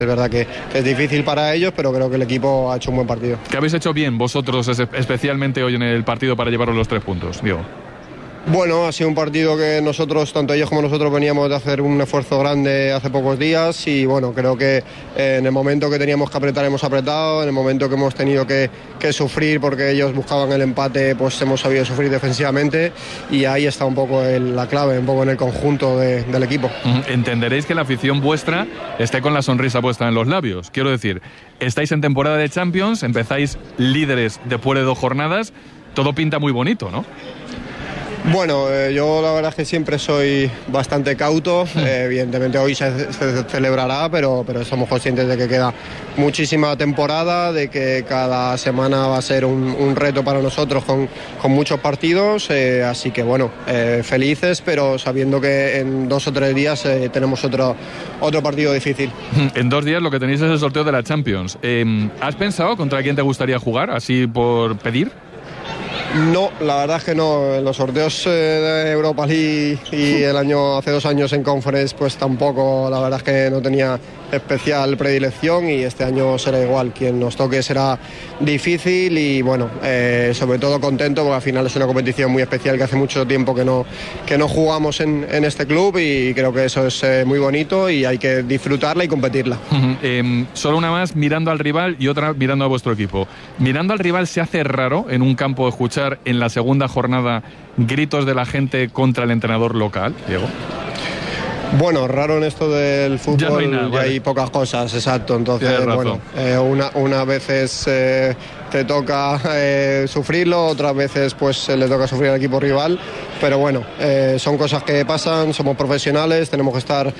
Es verdad que es difícil para ellos, pero creo que el equipo ha hecho un buen partido. ¿Qué habéis hecho bien vosotros, especialmente hoy en el partido, para llevaros los 3 puntos, Diego? Bueno, ha sido un partido que nosotros, tanto ellos como nosotros, veníamos de hacer un esfuerzo grande hace pocos días y bueno, creo que en el momento que teníamos que apretar hemos apretado, en el momento que hemos tenido que sufrir porque ellos buscaban el empate, pues hemos sabido sufrir defensivamente y ahí está un poco la clave, un poco en el conjunto del equipo. Entenderéis que la afición vuestra esté con la sonrisa puesta en los labios. Quiero decir, estáis en temporada de Champions, empezáis líderes después de 2 jornadas, todo pinta muy bonito, ¿no? Bueno, yo la verdad es que siempre soy bastante cauto, evidentemente hoy se celebrará, pero somos conscientes de que queda muchísima temporada, de que cada semana va a ser un reto para nosotros con muchos partidos, así que bueno, felices, pero sabiendo que en 2 o 3 días tenemos otro partido difícil. En 2 días lo que tenéis es el sorteo de la Champions. ¿Has pensado contra quién te gustaría jugar, así por pedir? No, la verdad es que no. En los sorteos de Europa League y hace 2 años en Conference, pues tampoco, la verdad es que no tenía especial predilección y este año será igual. Quien nos toque será difícil y bueno, sobre todo contento porque al final es una competición muy especial que hace mucho tiempo que no jugamos en este club y creo que eso es muy bonito y hay que disfrutarla y competirla. Solo una más mirando al rival y otra mirando a vuestro equipo. Mirando al rival, ¿se hace raro en un campo escuchar en la segunda jornada gritos de la gente contra el entrenador local, Diego? Bueno, raro en esto del fútbol, ya no hay nada, vale. Hay pocas cosas, exacto. Entonces, bueno, unas veces te toca sufrirlo, otras veces pues le toca sufrir al equipo rival, pero bueno, son cosas que pasan, somos profesionales, tenemos que estar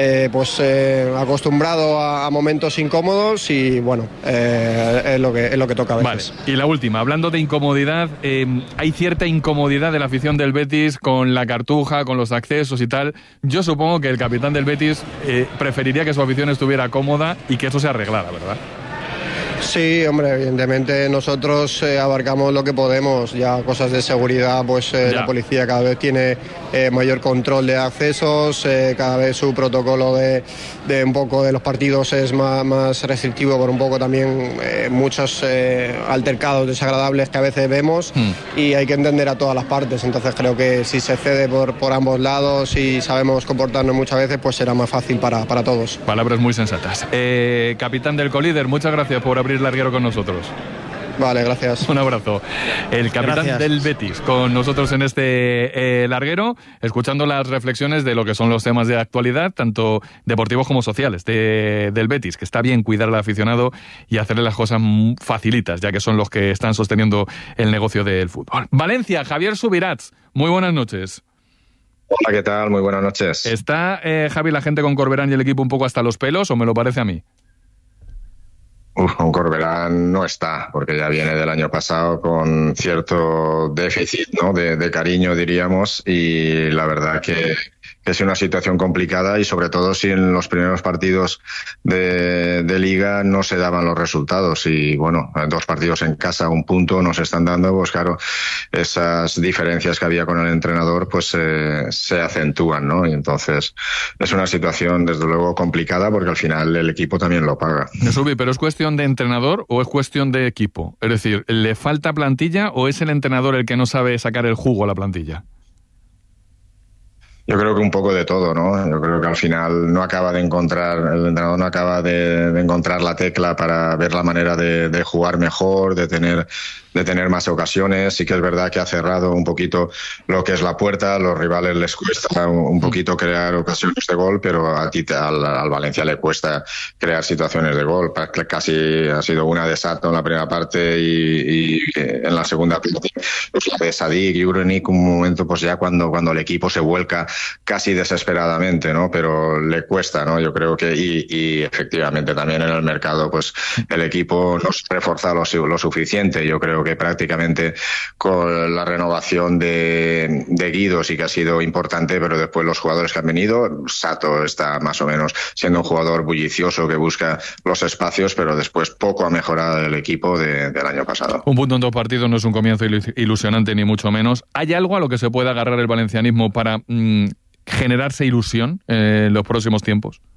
acostumbrados a momentos incómodos y bueno, es lo que toca a veces. Vale. Y la última, hablando de incomodidad, hay cierta incomodidad de la afición del Betis con la cartuja, con los accesos y tal. Yo supongo que el capitán del Betis preferiría que su afición estuviera cómoda y que eso se arreglara, ¿verdad? Sí, hombre, evidentemente nosotros abarcamos lo que podemos, ya cosas de seguridad, pues la policía cada vez tiene mayor control de accesos, cada vez su protocolo de un poco de los partidos es más restrictivo por un poco también muchos altercados desagradables que a veces vemos y hay que entender a todas las partes, entonces creo que si se cede por ambos lados y sabemos comportarnos muchas veces, pues será más fácil para todos. Palabras muy sensatas. Capitán del Colíder, muchas gracias por abrir larguero con nosotros. Vale, gracias. Un abrazo. El capitán del Betis con nosotros en este larguero, escuchando las reflexiones de lo que son los temas de actualidad, tanto deportivos como sociales, del Betis, que está bien cuidar al aficionado y hacerle las cosas facilitas, ya que son los que están sosteniendo el negocio del fútbol. Valencia, Javier Subirats, muy buenas noches. Hola, ¿qué tal? Muy buenas noches. ¿Está, Javi, la gente con Corberán y el equipo un poco hasta los pelos o me lo parece a mí? Con Corberán no está, porque ya viene del año pasado con cierto déficit, ¿no? de cariño, diríamos, y la verdad que es una situación complicada y sobre todo si en los primeros partidos de Liga no se daban los resultados y bueno, 2 partidos en casa, 1 punto nos están dando, pues claro, esas diferencias que había con el entrenador pues se acentúan, ¿no? Y entonces es una situación desde luego complicada porque al final el equipo también lo paga. Subi, ¿pero es cuestión de entrenador o es cuestión de equipo? Es decir, ¿le falta plantilla o es el entrenador el que no sabe sacar el jugo a la plantilla? Yo creo que un poco de todo, ¿no? Yo creo que al final no acaba de encontrar, el entrenador no acaba de encontrar la tecla para ver la manera de jugar mejor, de tener más ocasiones. Sí que es verdad que ha cerrado un poquito lo que es la puerta, a los rivales les cuesta un poquito crear ocasiones de gol, pero al Valencia le cuesta crear situaciones de gol. Casi ha sido una de Sato en la primera parte y en la segunda parte pues la de Sadik y Urenik, un momento pues ya cuando el equipo se vuelca casi desesperadamente, ¿no? Pero le cuesta, ¿no? Yo creo que y efectivamente también en el mercado pues el equipo no se reforza lo suficiente. Yo creo que prácticamente con la renovación de Guido sí que ha sido importante, pero después los jugadores que han venido, Sato está más o menos siendo un jugador bullicioso que busca los espacios, pero después poco ha mejorado el equipo del año pasado. 1 punto en 2 partidos no es un comienzo ilusionante ni mucho menos. ¿Hay algo a lo que se pueda agarrar el valencianismo para generarse ilusión en los próximos tiempos?